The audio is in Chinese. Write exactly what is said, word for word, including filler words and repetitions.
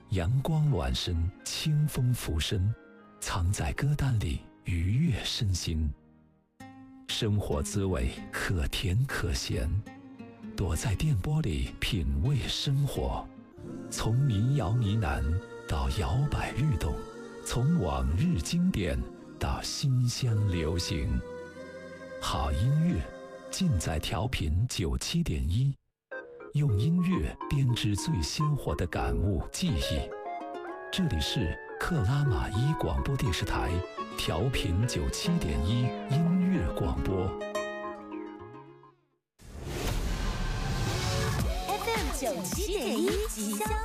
阳光暖身，清风拂身，藏在歌单里，愉悦身心。生活滋味可甜可咸，躲在电波里品味生活。从民谣呢喃到摇摆律动，从往日经典到新乡流行，好音乐尽在调频九七点一，用音乐编织最鲜活的感悟记忆。这里是克拉玛依广播电视台调频九七点一音乐广播 F M 九七点一吉祥。